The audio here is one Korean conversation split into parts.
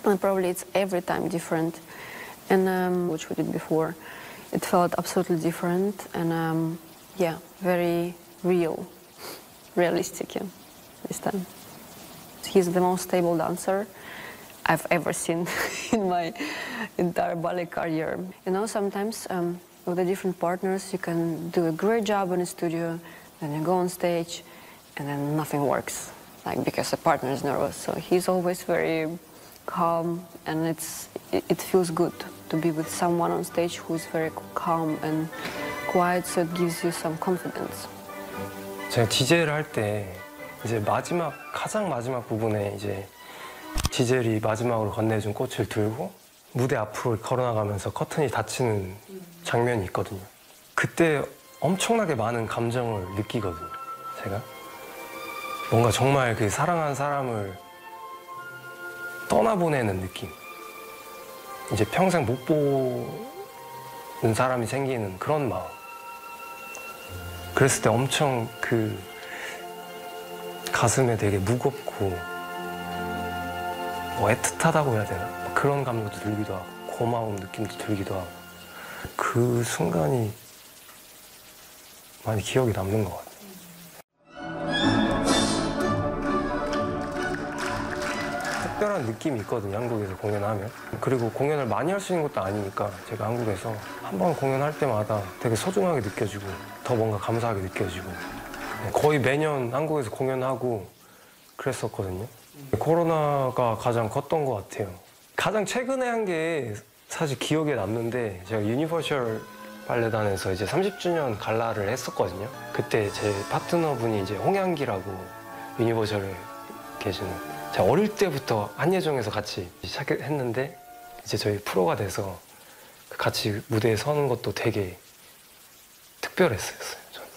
And probably it's every time different. And which we did before, it felt absolutely different and yeah, very real, realistic, yeah, this time. He's the most stable dancer I've ever seen in my entire ballet career. You know, sometimes with the different partners, you can do a great job in a studio, then you go on stage, and then nothing works, like because the partner is nervous. So he's always very calm, and it feels good to be with someone on stage who is very calm and quiet, so it gives you some confidence. 제가 지젤을 할 때 이제 가장 마지막 부분에 이제 지젤이 마지막으로 건네준 꽃을 들고 무대 앞으로 걸어나가면서 커튼이 닫히는 장면이 있거든요. 그때 엄청나게 많은 감정을 느끼거든요, 제가. 뭔가 정말 그 사랑한 사람을 떠나보내는 느낌. 이제 평생 못 보는 사람이 생기는 그런 마음. 그랬을 때 엄청 그 가슴에 되게 무겁고 뭐 애틋하다고 해야 되나? 그런 감정도 들기도 하고 고마운 느낌도 들기도 하고 그 순간이 많이 기억에 남는 것 같아요. 특별한 느낌이 있거든요, 한국에서 공연하면. 그리고 공연을 많이 할 수 있는 것도 아니니까 제가 한국에서 한 번 공연할 때마다 되게 소중하게 느껴지고 더 뭔가 감사하게 느껴지고 거의 매년 한국에서 공연하고 그랬었거든요. 코로나가 가장 컸던 것 같아요. 가장 최근에 한 게 사실 기억에 남는데 제가 유니버셜 발레단에서 이제 30주년 갈라를 했었거든요. 그때 제 파트너분이 이제 홍양기라고 유니버셜에 계시는 제가 어릴 때부터 한예종에서 같이 시작했는데 이제 저희 프로가 돼서 같이 무대에 서는 것도 되게 특별했어요. 저는.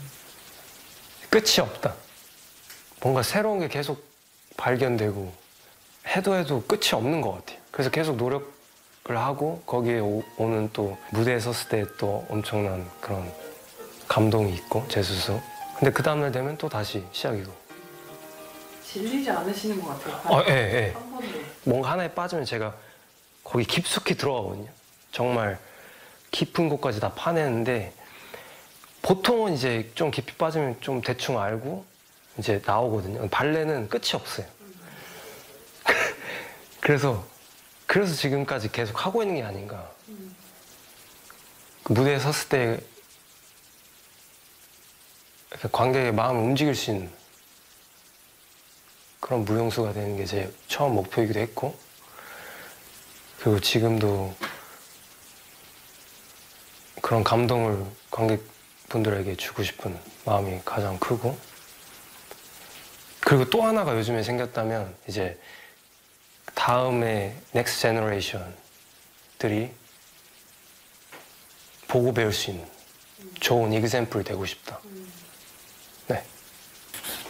끝이 없다. 뭔가 새로운 게 계속 발견되고 해도 끝이 없는 것 같아요. 그래서 계속 노력을 하고 거기에 오는 또 무대에 섰을 때 또 엄청난 그런 감동이 있고 재수수. 근데 그 다음날 되면 또 다시 시작이고. 질리지 않으시는 것 같아요. 예, 예. 한 번도. 뭔가 하나에 빠지면 제가 거기 깊숙이 들어가거든요. 정말 깊은 곳까지 다 파내는데 보통은 이제 좀 깊이 빠지면 좀 대충 알고 이제 나오거든요. 발레는 끝이 없어요. 그래서 지금까지 계속 하고 있는 게 아닌가. 그 무대에 섰을 때 관객의 마음을 움직일 수 있는 그런 무용수가 되는 게 제 처음 목표이기도 했고 그리고 지금도 그런 감동을 관객분들에게 주고 싶은 마음이 가장 크고 그리고 또 하나가 요즘에 생겼다면 이제 다음에 넥스트 제너레이션들이 보고 배울 수 있는 좋은 이그샘플이 되고 싶다. 네.